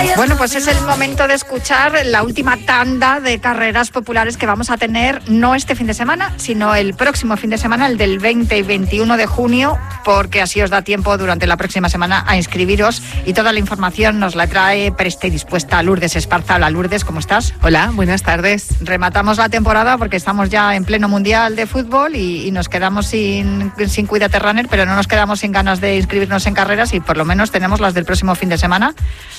Bueno, pues es el momento de escuchar la última tanda de carreras populares que vamos a tener, no este fin de semana, sino el próximo fin de semana, el del 20 y 21 de junio, porque así os da tiempo durante la próxima semana a inscribiros, y toda la información nos la trae presta y dispuesta Lourdes Esparza. Hola, Lourdes, ¿cómo estás? Hola, buenas tardes. Rematamos la temporada porque estamos ya en pleno mundial de fútbol y nos quedamos sin Cuídate Runner, pero no nos quedamos sin ganas de inscribirnos en carreras, y por lo menos tenemos las del próximo fin de semana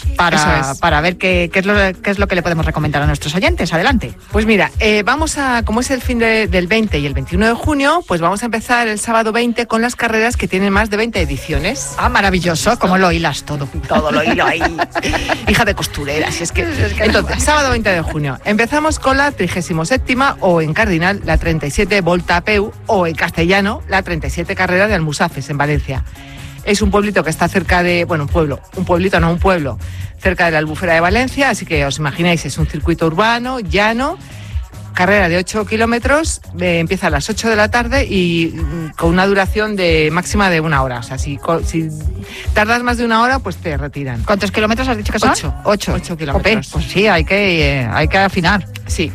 para ver qué es lo que le podemos recomendar a nuestros oyentes. Adelante. Pues mira, vamos a, como es el fin del 20 y el 21 de junio, pues vamos a empezar el sábado 20 con las carreras que tienen más de 20 ediciones. Ah, maravilloso, cómo lo hilas todo. Todo lo hilo ahí. Hija de costurera, si es que... Entonces, sábado 20 de junio, empezamos con la 37ª, o en cardinal, la 37 Volta a Peu, o en castellano, la 37 carrera de Almusafes, en Valencia. Es un pueblito que está cerca de, bueno, un pueblo, cerca de la Albufera de Valencia, así que os imagináis, es un circuito urbano, llano, carrera de 8 kilómetros, empieza a las 8 de la tarde y con una duración máxima de 1 hora. O sea, si tardas más de 1 hora, pues te retiran. ¿Cuántos kilómetros has dicho que son? 8 kilómetros. Pues sí, hay que afinar. Sí.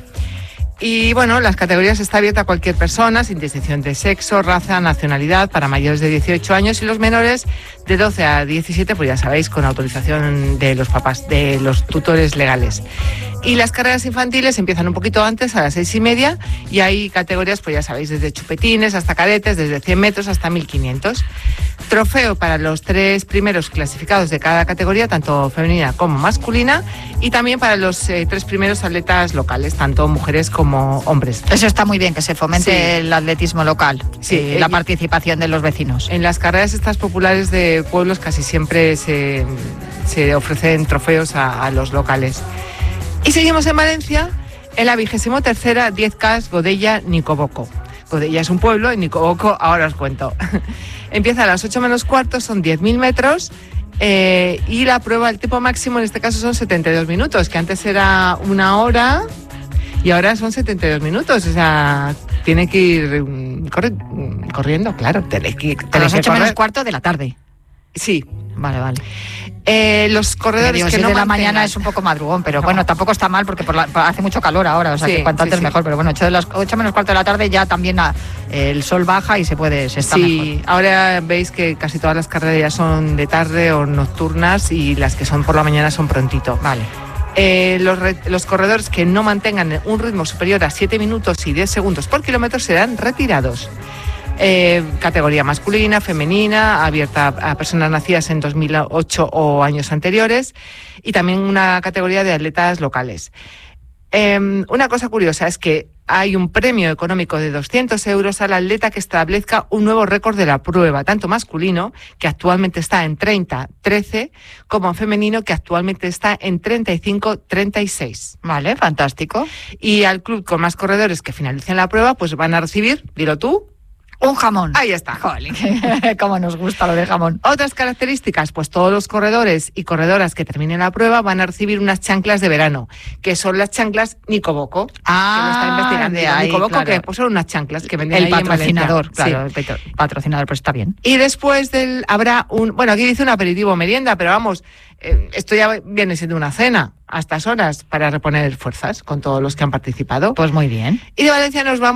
Y bueno, las categorías está abierta a cualquier persona, sin distinción de sexo, raza, nacionalidad, para mayores de 18 años y los menores de 12 a 17, pues ya sabéis, con autorización de los papás, de los tutores legales. Y las carreras infantiles empiezan un poquito antes, a las 6:30, y hay categorías, pues ya sabéis, desde chupetines hasta cadetes, desde 100 metros hasta 1500. Trofeo para los 3 primeros clasificados de cada categoría, tanto femenina como masculina, y también para los 3 primeros atletas locales, tanto mujeres como hombres. Eso está muy bien, que se fomente el atletismo local, la participación de los vecinos. En las carreras estas populares de pueblos casi siempre se ofrecen trofeos a los locales. Y seguimos en Valencia, en la 23ª 10K Godella Nicoboco. Godella es un pueblo, y Nicoboco ahora os cuento. Empieza a las 8 menos cuarto, son 10.000 metros, y la prueba, el tiempo máximo en este caso son 72 minutos, que antes era 1 hora y ahora son 72 minutos. O sea, tiene que ir corriendo, claro. A las 8 menos cuarto de la tarde. Sí. Vale. Los corredores que no de la mañana es un poco madrugón, pero bueno, tampoco está mal porque hace mucho calor ahora, o sea que cuanto antes mejor, pero bueno, 8 menos cuarto de la tarde ya también el sol baja y se está mejor. Ahora veis que casi todas las carreras ya son de tarde o nocturnas, y las que son por la mañana son prontito. Vale. Los corredores que no mantengan un ritmo superior a 7 minutos y 10 segundos por kilómetro serán retirados. Categoría masculina, femenina, abierta a personas nacidas en 2008 o años anteriores, y también una categoría de atletas locales. Una cosa curiosa es que hay un premio económico de 200 euros al atleta que establezca un nuevo récord de la prueba, tanto masculino, que actualmente está en 30-13, como femenino, que actualmente está en 35-36. Vale, fantástico. Y al club con más corredores que finalicen la prueba, pues van a recibir, dilo tú, un jamón. Ahí está. Jolín, cómo nos gusta lo de jamón. Otras características, pues todos los corredores y corredoras que terminen la prueba van a recibir unas chanclas de verano, que son las chanclas Nicoboco. Ah, que lo está investigando de ahí, Nicoboco, claro. Que pues son unas chanclas que venden el ahí patrocinador, en Valencia. Claro, sí. El patrocinador, pues está bien. Y después habrá bueno, aquí dice un aperitivo merienda, pero vamos, esto ya viene siendo una cena a estas horas para reponer fuerzas con todos los que han participado. Pues muy bien. Y de Valencia nos vamos